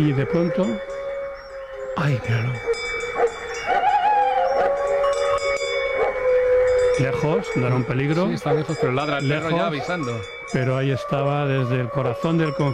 Y de pronto... ¡Ay, míralo! Lejos, no era un peligro. Sí, está lejos, pero ladra el perro ya avisando. Pero ahí estaba desde el corazón del conflicto.